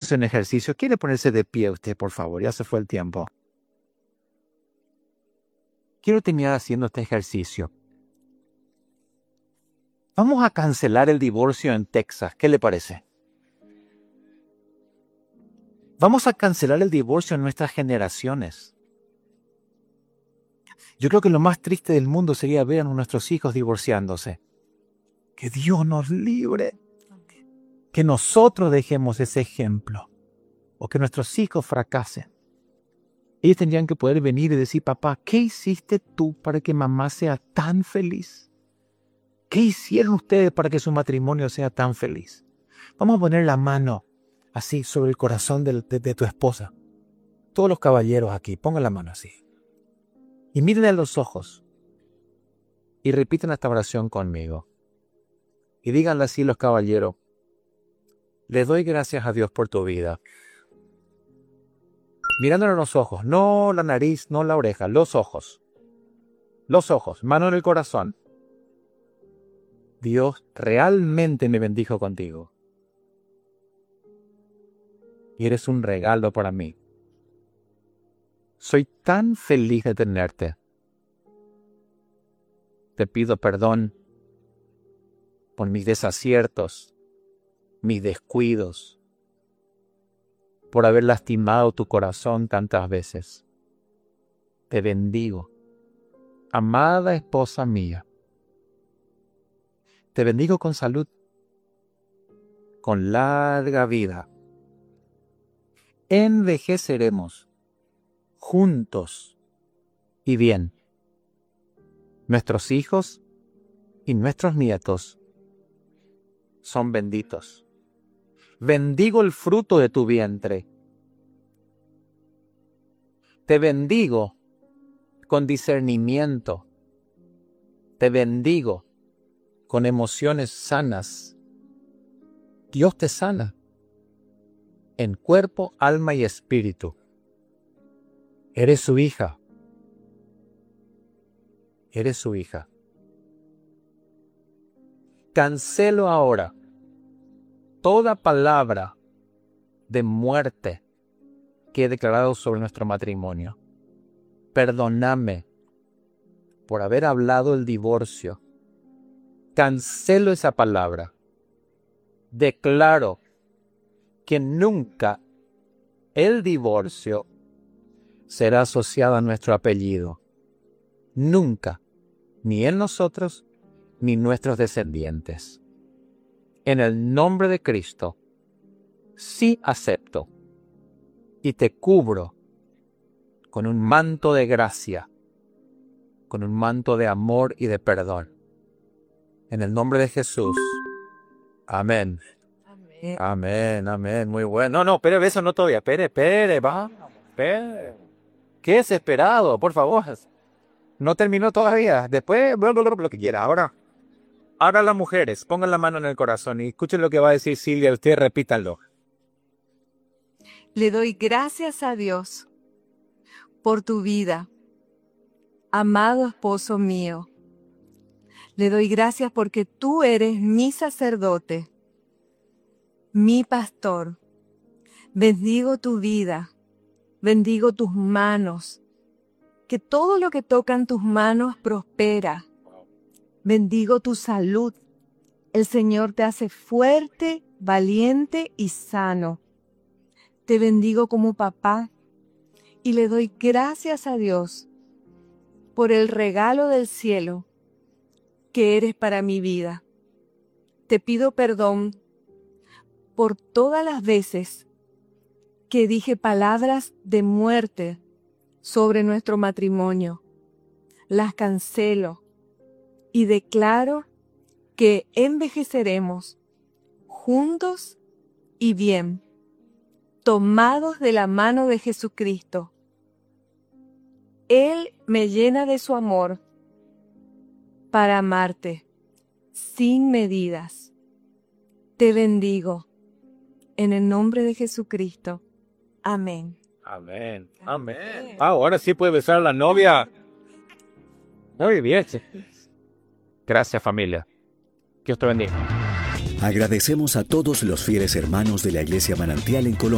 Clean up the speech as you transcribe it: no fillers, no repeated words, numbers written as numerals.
hacer un ejercicio. ¿Quiere ponerse de pie usted, por favor? Ya se fue el tiempo. Quiero terminar haciendo este ejercicio. Vamos a cancelar el divorcio en Texas. ¿Qué le parece? Vamos a cancelar el divorcio en nuestras generaciones. Yo creo que lo más triste del mundo sería ver a nuestros hijos divorciándose. Que Dios nos libre. Que nosotros dejemos ese ejemplo. O que nuestros hijos fracasen. Ellos tendrían que poder venir y decir, papá, ¿qué hiciste tú para que mamá sea tan feliz? ¿Qué hicieron ustedes para que su matrimonio sea tan feliz? Vamos a poner la mano así sobre el corazón de tu esposa. Todos los caballeros aquí, pongan la mano así. Y miren a los ojos. Y repiten esta oración conmigo. Y díganle así los caballeros. Le doy gracias a Dios por tu vida. Mirándole a los ojos, no la nariz, no la oreja, los ojos. Los ojos, mano en el corazón. Dios realmente me bendijo contigo. Y eres un regalo para mí. Soy tan feliz de tenerte. Te pido perdón por mis desaciertos, mis descuidos, por haber lastimado tu corazón tantas veces. Te bendigo, amada esposa mía. Te bendigo con salud, con larga vida. Envejeceremos juntos y bien. Nuestros hijos y nuestros nietos son benditos. Bendigo el fruto de tu vientre. Te bendigo con discernimiento. Te bendigo con emociones sanas. Dios te sana en cuerpo, alma y espíritu. Eres su hija. Eres su hija. Cancelo ahora toda palabra de muerte que he declarado sobre nuestro matrimonio. Perdóname por haber hablado el divorcio. Cancelo esa palabra. Declaro que nunca el divorcio será asociado a nuestro apellido. Nunca, ni en nosotros, ni nuestros descendientes. En el nombre de Cristo, sí acepto y te cubro con un manto de gracia, con un manto de amor y de perdón. En el nombre de Jesús. Amén. Amén. Amén, amén. Muy bueno. No, pero eso no todavía. Espere, va. Espere. Qué desesperado, por favor. No terminó todavía. Después, lo que quiera. Ahora las mujeres, pongan la mano en el corazón y escuchen lo que va a decir Silvia. Ustedes repítanlo. Le doy gracias a Dios por tu vida, amado esposo mío. Le doy gracias porque tú eres mi sacerdote, mi pastor. Bendigo tu vida, bendigo tus manos, que todo lo que tocan tus manos prospera. Bendigo tu salud. El Señor te hace fuerte, valiente y sano. Te bendigo como papá y le doy gracias a Dios por el regalo del cielo que eres para mi vida. Te pido perdón por todas las veces que dije palabras de muerte sobre nuestro matrimonio. Las cancelo y declaro que envejeceremos juntos y bien, tomados de la mano de Jesucristo. Él me llena de su amor para amarte sin medidas. Te bendigo en el nombre de Jesucristo. Amén. Amén. Amén. Ahora sí puede besar a la novia. Muy bien. Gracias, familia. Que Dios te bendiga. Agradecemos a todos los fieles hermanos de la Iglesia Manantial en Colombia